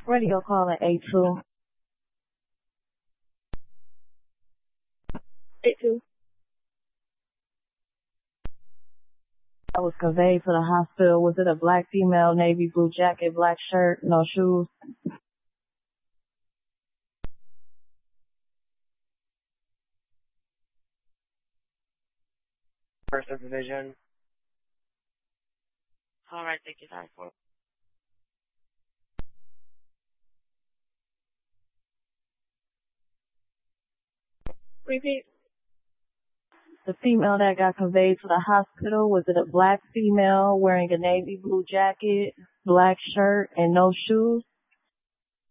Radio caller A2. A2. I was conveyed to the hospital. Was it a black female, navy blue jacket, black shirt, no shoes? First division. All right, thank you. Sorry for it. Repeat. The female that got conveyed to the hospital, was it a black female wearing a navy blue jacket, black shirt, and no shoes?